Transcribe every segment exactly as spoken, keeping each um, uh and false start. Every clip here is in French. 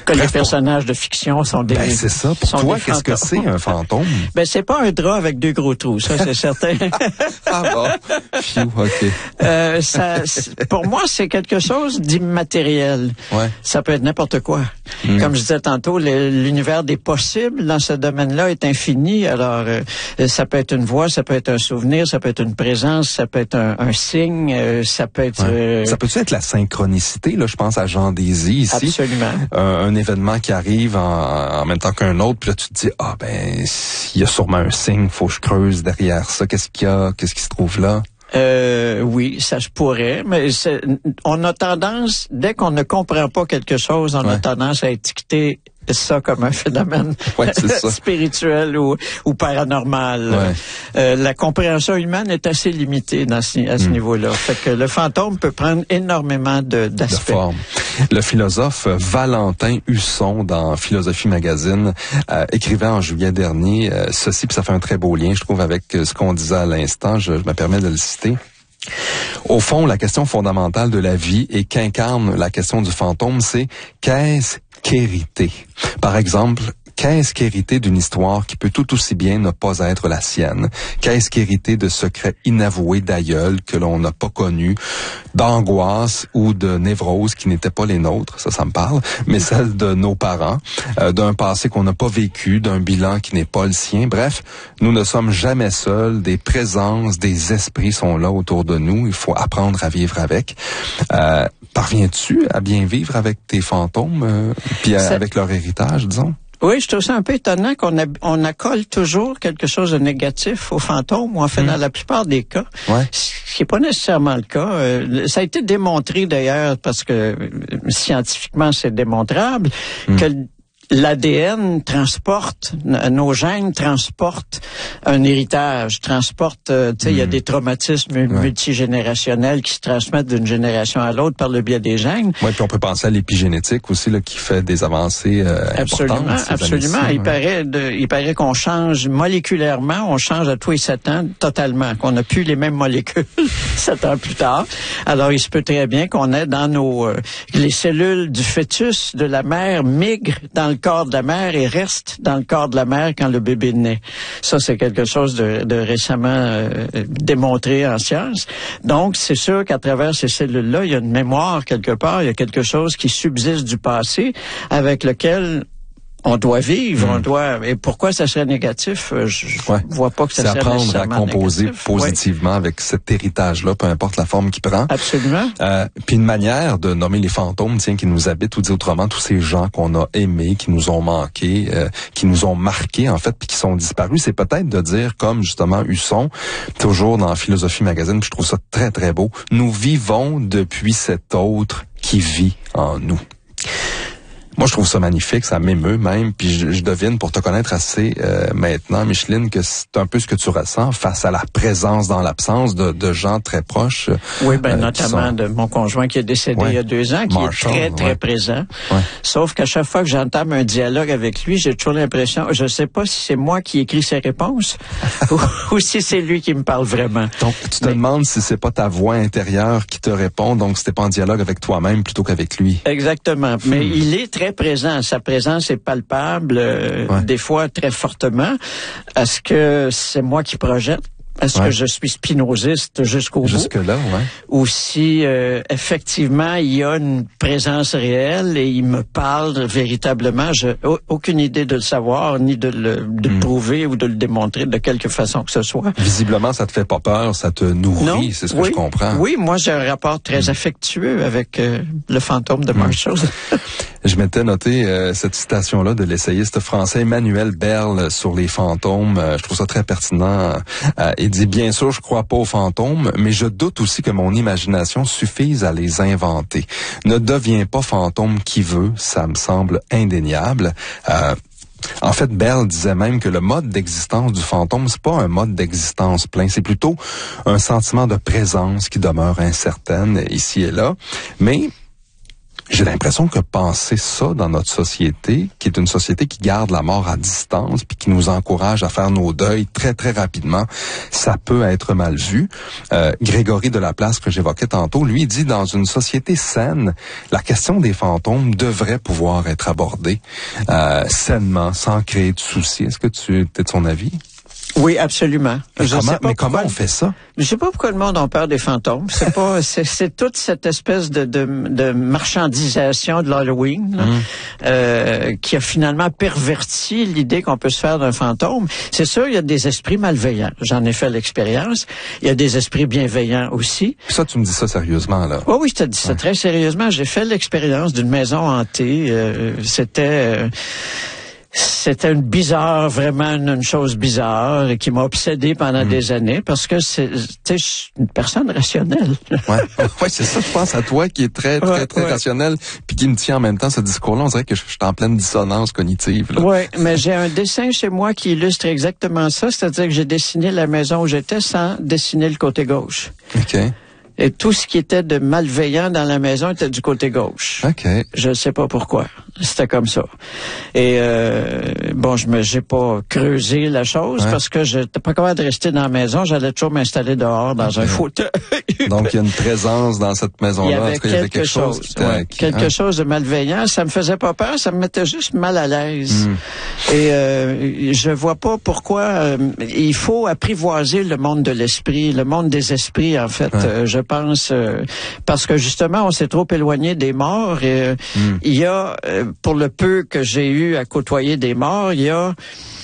Que Bref, les personnages pour... de fiction sont des... Ben, c'est ça. Pour toi, qu'est-ce que c'est un fantôme? Ben, c'est pas un drap avec deux gros trous, ça, c'est certain. Ah bon? Phew, OK. Euh, ça, pour moi, c'est quelque chose d'immatériel. Ouais. Ça peut être n'importe quoi. Mm. Comme je disais tantôt, le, l'univers des possibles dans ce domaine-là est infini. Alors, euh, ça peut être une voix, ça peut être un souvenir, ça peut être une présence, ça peut être un, un signe, euh, ça peut être... Ouais. Euh... Ça peut-être la synchronicité, là, je pense à Jean Désy ici. Absolument. Un, un événement qui arrive en, en même temps qu'un autre, puis là, tu te dis, ah ben, il y a sûrement un signe, faut que je creuse derrière ça. Qu'est-ce qu'il y a? Qu'est-ce qui se trouve là? Euh, oui, ça se pourrait, mais c'est, on a tendance, dès qu'on ne comprend pas quelque chose, on ouais. a tendance à étiqueter ça comme un phénomène ouais, ça. spirituel ou, ou paranormal. Ouais. Euh, la compréhension humaine est assez limitée dans ce, à ce mm. niveau-là. Fait que le fantôme peut prendre énormément de, d'aspects. De forme. Le philosophe Valentin Husson, dans Philosophie Magazine, euh, écrivait en juillet dernier euh, ceci, puis ça fait un très beau lien, je trouve, avec ce qu'on disait à l'instant. Je, je me permets de le citer. Au fond, la question fondamentale de la vie et qu'incarne la question du fantôme, c'est qu'est-ce qu'hériter? Par exemple, qu'est-ce qu'hériter d'une histoire qui peut tout aussi bien ne pas être la sienne? Qu'est-ce qu'hériter de secrets inavoués d'aïeuls que l'on n'a pas connus, d'angoisse ou de névrose qui n'étaient pas les nôtres, ça, ça me parle, mais celles de nos parents, euh, d'un passé qu'on n'a pas vécu, d'un bilan qui n'est pas le sien. Bref, nous ne sommes jamais seuls, des présences, des esprits sont là autour de nous, il faut apprendre à vivre avec. Euh, parviens-tu à bien vivre avec tes fantômes, euh, puis à, avec leur héritage, disons? Oui, je trouve ça un peu étonnant qu'on a, on accole toujours quelque chose de négatif aux fantômes, ou en fait, mmh. dans la plupart des cas. Ouais. Ce qui n'est pas nécessairement le cas. Euh, ça a été démontré d'ailleurs, parce que euh, scientifiquement, c'est démontrable, mmh. que l'A D N transporte, nos gènes transportent un héritage, transportent, euh, tu sais, il mmh. y a des traumatismes ouais. multigénérationnels qui se transmettent d'une génération à l'autre par le biais des gènes. Oui, puis on peut penser à l'épigénétique aussi, là, qui fait des avancées euh, absolument, importantes. Absolument, il ouais. paraît, de, il paraît qu'on change moléculairement, on change à tous les sept ans totalement, qu'on n'a plus les mêmes molécules sept ans plus tard. Alors, il se peut très bien qu'on ait dans nos, euh, les cellules du fœtus de la mère migrent dans le corps de la mère et reste dans le corps de la mère quand le bébé naît. Ça, c'est quelque chose de, de récemment euh, démontré en science. Donc, c'est sûr qu'à travers ces cellules-là, il y a une mémoire quelque part, il y a quelque chose qui subsiste du passé avec lequel on doit vivre, mmh. on doit. Et pourquoi ça serait négatif? Je ouais. vois pas que ça c'est serait apprendre nécessairement à composer négatif. positivement ouais. avec cet héritage-là, peu importe la forme qu'il prend. Absolument. Euh, puis une manière de nommer les fantômes, tiens, qui nous habitent, ou dit autrement, tous ces gens qu'on a aimés, qui nous ont manqués, euh, qui nous ont marqués en fait, puis qui sont disparus, c'est peut-être de dire, comme justement Husson, toujours dans Philosophie Magazine, puis je trouve ça très très beau. Nous vivons depuis cet autre qui vit en nous. Moi, je trouve ça magnifique, ça m'émeut même, puis je, je devine, pour te connaître assez euh, maintenant, Micheline, que c'est un peu ce que tu ressens face à la présence dans l'absence de, de gens très proches. Oui, ben euh, notamment sont... de mon conjoint qui est décédé ouais. il y a deux ans, qui Marshall, est très, très ouais. présent. Ouais. Sauf qu'à chaque fois que j'entame un dialogue avec lui, j'ai toujours l'impression, je sais pas si c'est moi qui écris ses réponses ou, ou si c'est lui qui me parle vraiment. Donc, tu te Mais... demandes si c'est pas ta voix intérieure qui te répond, donc c'était pas en dialogue avec toi-même plutôt qu'avec lui. Exactement. Mais hmm. il est très présent. Sa présence est palpable, euh, ouais. des fois très fortement. Est-ce que c'est moi qui projette? Est-ce ouais. que je suis spinoziste jusqu'au bout? Jusque-là, oui. Ou si, euh, effectivement, il y a une présence réelle et il me parle véritablement. Je n'ai aucune idée de le savoir, ni de le, de mm. le prouver ou de le démontrer de quelque façon que ce soit. Visiblement, ça te fait pas peur, ça te nourrit, non? C'est ce que oui. je comprends. Oui, moi, j'ai un rapport très mm. affectueux avec euh, le fantôme de Marshall. Mm. Je m'étais noté euh, cette citation-là de l'essayiste français Emmanuel Berle sur les fantômes. Euh, je trouve ça très pertinent. Euh, il dit, bien sûr, je crois pas aux fantômes, mais je doute aussi que mon imagination suffise à les inventer. Ne deviens pas fantôme qui veut, ça me semble indéniable. Euh, En fait, Berle disait même que le mode d'existence du fantôme, c'est pas un mode d'existence plein, c'est plutôt un sentiment de présence qui demeure incertaine ici et là. Mais J'ai l'impression que penser ça dans notre société, qui est une société qui garde la mort à distance, puis qui nous encourage à faire nos deuils très, très rapidement, ça peut être mal vu. Euh, Grégory Delaplace, que j'évoquais tantôt, lui, dit dans une société saine, la question des fantômes devrait pouvoir être abordée euh, sainement, sans créer de soucis. Est-ce que tu es de son avis? Oui, absolument. Mais, je comment, sais pas mais pourquoi, comment on fait ça? Je sais pas pourquoi le monde a peur des fantômes. C'est pas, c'est, c'est toute cette espèce de, de, de marchandisation de l'Halloween là, mmh. euh, qui a finalement perverti l'idée qu'on peut se faire d'un fantôme. C'est sûr, il y a des esprits malveillants. J'en ai fait l'expérience. Il y a des esprits bienveillants aussi. Puis ça, tu me dis ça sérieusement là? Oh oui, je te dis ça ouais. très sérieusement. J'ai fait l'expérience d'une maison hantée. Euh, c'était euh, C'était une bizarre, vraiment une chose bizarre et qui m'a obsédé pendant mmh. des années parce que c'est, tu sais, une personne rationnelle. Ouais, ouais, c'est ça. Je pense à toi qui est très, très, ouais, très ouais. rationnel, puis qui me tient en même temps ce discours-là. On dirait que je suis en pleine dissonance cognitive. Oui, mais j'ai un dessin chez moi qui illustre exactement ça, c'est-à-dire que j'ai dessiné la maison où j'étais sans dessiner le côté gauche. Ok. Et tout ce qui était de malveillant dans la maison était du côté gauche. Ok. Je ne sais pas pourquoi. C'était comme ça. Et euh, bon, je me j'ai pas creusé la chose ouais. parce que je n'étais pas capable de rester dans la maison. J'allais toujours m'installer dehors dans okay. un fauteuil. Donc il y a une présence dans cette maison-là. Il y avait, quelque, il y avait quelque chose, chose ouais, qui, quelque hein? chose de malveillant. Ça me faisait pas peur. Ça me mettait juste mal à l'aise. Mm. Et euh, je vois pas pourquoi euh, il faut apprivoiser le monde de l'esprit, le monde des esprits en fait. Ouais. Euh, je pense euh, parce que justement on s'est trop éloigné des morts. Et euh, mm. il y a euh, pour le peu que j'ai eu à côtoyer des morts, il y a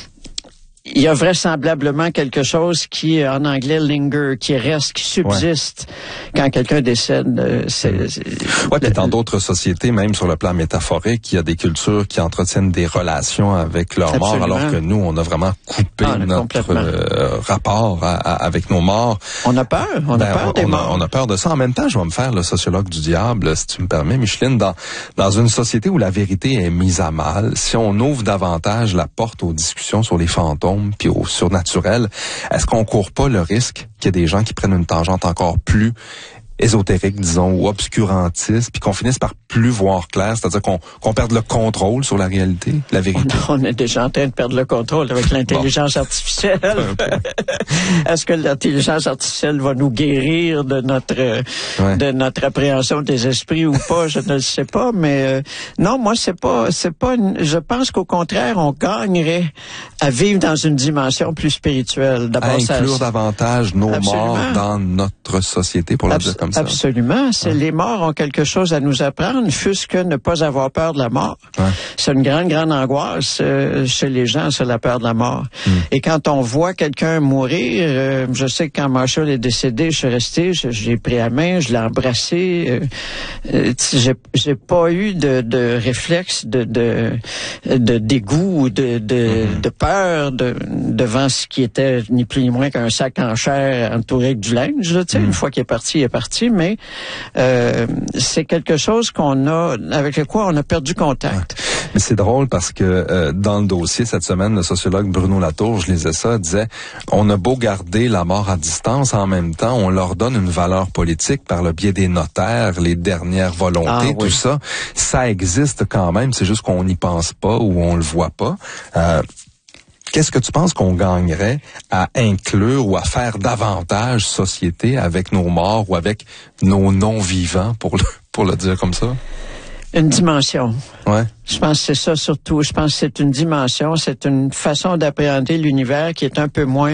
il y a vraisemblablement quelque chose qui, en anglais, linger, qui reste, qui subsiste ouais. quand quelqu'un décède. C'est, c'est, ouais, puis dans d'autres sociétés, même sur le plan métaphorique, il y a des cultures qui entretiennent des relations avec leurs morts, alors que nous, on a vraiment coupé ah, notre euh, rapport à, à, avec nos morts. On a peur, on ben, a peur des on morts. A, on a peur de ça. En même temps, je vais me faire le sociologue du diable, si tu me permets, Micheline, dans, dans une société où la vérité est mise à mal, si on ouvre davantage la porte aux discussions sur les fantômes, puis au surnaturel, est-ce qu'on court pas le risque qu'il y ait des gens qui prennent une tangente encore plus ésotérique, disons, ou obscurantiste, puis qu'on finisse par plus voir clair, c'est-à-dire qu'on, qu'on perde le contrôle sur la réalité, la vérité? On, on est déjà en train de perdre le contrôle avec l'intelligence bon. artificielle. Est-ce que l'intelligence artificielle va nous guérir de notre ouais. de notre appréhension des esprits ou pas? Je ne le sais pas, mais euh, non, moi c'est pas c'est pas. Une, je pense qu'au contraire, on gagnerait à vivre dans une dimension plus spirituelle. D'abord, à inclure ça, davantage nos absolument. morts dans notre société, pour le Abs- dire comme ça. Absolument. C'est, ouais. Les morts ont quelque chose à nous apprendre, fût-ce que ne pas avoir peur de la mort. Ouais. C'est une grande, grande angoisse euh, chez les gens, c'est la peur de la mort. Mm. Et quand on voit quelqu'un mourir, euh, je sais que quand Marshall est décédé, je suis resté, je, je l'ai pris à main, je l'ai embrassé. Euh, euh, j'ai, j'ai pas eu de, de réflexe de, de, de dégoût ou de, de, mm. de peur de, devant ce qui était ni plus ni moins qu'un sac en chair entouré avec du linge. Là, mm. Une fois qu'il est parti, il est parti. Mais euh, c'est quelque chose qu'on a, avec quoi on a perdu contact. Ouais. Mais c'est drôle parce que euh, dans le dossier cette semaine, le sociologue Bruno Latour, je lisais ça, disait on a beau garder la mort à distance, en même temps, on leur donne une valeur politique par le biais des notaires, les dernières volontés, ah, oui. tout ça. Ça existe quand même, c'est juste qu'on n'y pense pas ou on le voit pas. Euh, Qu'est-ce que tu penses qu'on gagnerait à inclure ou à faire davantage société avec nos morts ou avec nos non-vivants, pour le, pour le dire comme ça? Une dimension. Ouais. Je pense que c'est ça surtout. Je pense que c'est une dimension, c'est une façon d'appréhender l'univers qui est un peu moins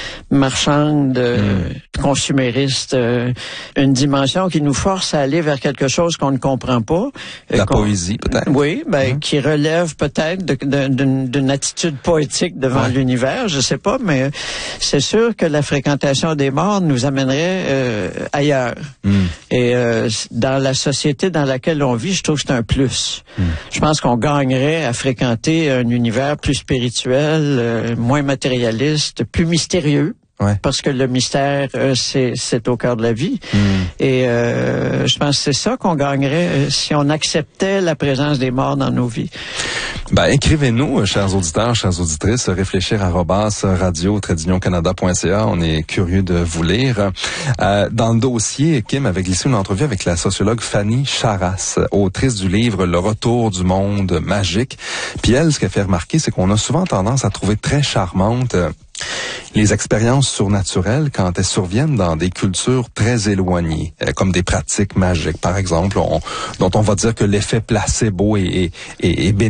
marchande, euh, mm. consumériste. Euh, une dimension qui nous force à aller vers quelque chose qu'on ne comprend pas. La poésie, peut-être. Oui, ben, mm. qui relève peut-être de, de, d'une, d'une attitude poétique devant ouais. l'univers, je sais pas, mais c'est sûr que la fréquentation des morts nous amènerait euh, ailleurs. Mm. Et euh, dans la société dans laquelle on vit, je trouve que c'est un plus. Mm. Je pense qu'on gagnerait à fréquenter un univers plus spirituel, euh, moins matérialiste, plus mystérieux. Ouais. Parce que le mystère, euh, c'est, c'est au cœur de la vie. Mm. Et euh, je pense que c'est ça qu'on gagnerait euh, si on acceptait la présence des morts dans nos vies. Ben, écrivez-nous, chers auditeurs, chères auditrices, réfléchir arobase radio trait d'union canada point c a. On est curieux de vous lire. Euh, dans le dossier, Kim avait glissé une entrevue avec la sociologue Fanny Charras, autrice du livre Le retour du monde magique. Puis elle, ce qu'elle fait remarquer, c'est qu'on a souvent tendance à trouver très charmante euh, les expériences surnaturelles quand elles surviennent dans des cultures très éloignées, euh, comme des pratiques magiques, par exemple, on, dont on va dire que l'effet placebo est, est, est, est bénéfique